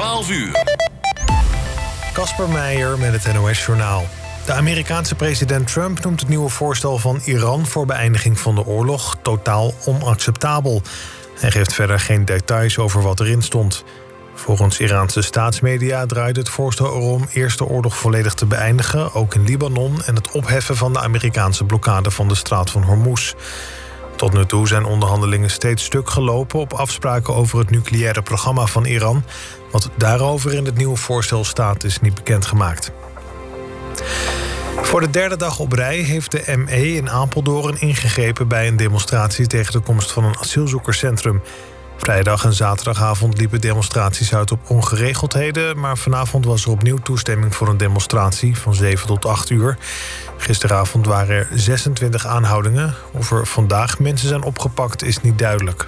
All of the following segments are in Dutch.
12 uur. Casper Meijer met het NOS-journaal. De Amerikaanse president Trump noemt het nieuwe voorstel van Iran voor beëindiging van de oorlog totaal onacceptabel. Hij geeft verder geen details over wat erin stond. Volgens Iraanse staatsmedia draait het voorstel erom eerst de oorlog volledig te beëindigen, ook in Libanon, en het opheffen van de Amerikaanse blokkade van de straat van Hormuz. Tot nu toe zijn onderhandelingen steeds stuk gelopen op afspraken over het nucleaire programma van Iran. Wat daarover in het nieuwe voorstel staat, is niet bekendgemaakt. Voor de derde dag op rij heeft de ME in Apeldoorn ingegrepen bij een demonstratie tegen de komst van een asielzoekerscentrum. Vrijdag en zaterdagavond liepen demonstraties uit op ongeregeldheden, maar vanavond was er opnieuw toestemming voor een demonstratie van 7 tot 8 uur. Gisteravond waren er 26 aanhoudingen. Of er vandaag mensen zijn opgepakt is niet duidelijk.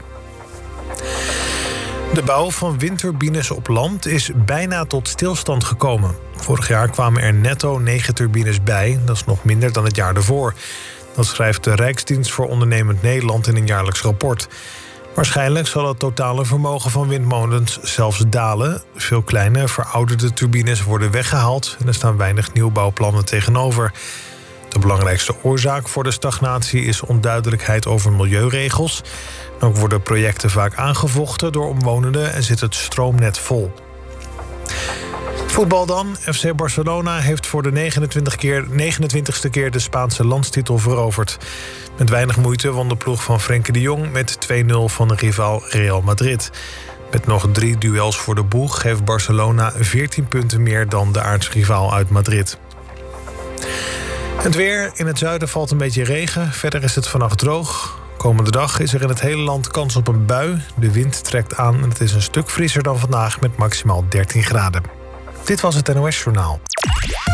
De bouw van windturbines op land is bijna tot stilstand gekomen. Vorig jaar kwamen er netto 9 turbines bij. Dat is nog minder dan het jaar ervoor. Dat schrijft de Rijksdienst voor Ondernemend Nederland in een jaarlijks rapport. Waarschijnlijk zal het totale vermogen van windmolens zelfs dalen. Veel kleine, verouderde turbines worden weggehaald en er staan weinig nieuwbouwplannen tegenover. De belangrijkste oorzaak voor de stagnatie is onduidelijkheid over milieuregels. Ook worden projecten vaak aangevochten door omwonenden en zit het stroomnet vol. Voetbal dan. FC Barcelona heeft voor de 29ste keer de Spaanse landstitel veroverd. Met weinig moeite won de ploeg van Frenkie de Jong met 2-0 van de rivaal Real Madrid. Met nog 3 duels voor de boeg heeft Barcelona 14 punten meer dan de aartsrivaal uit Madrid. Het weer. In het zuiden valt een beetje regen. Verder is het vannacht droog. Komende dag is er in het hele land kans op een bui. De wind trekt aan en het is een stuk frisser dan vandaag met maximaal 13 graden. Dit was het NOS-journaal.